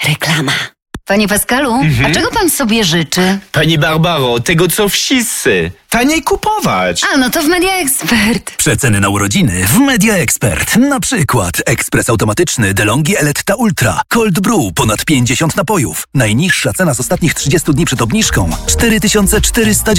Reklama. Panie Pascalu, a czego pan sobie życzy? Pani Barbaro, tego co wszyscy. Taniej kupować. A, no to w Media Expert. Przeceny na urodziny w Media Expert. Na przykład ekspres automatyczny DeLonghi Eletta Ultra. Cold Brew ponad 50 napojów. Najniższa cena z ostatnich 30 dni przed obniżką 4490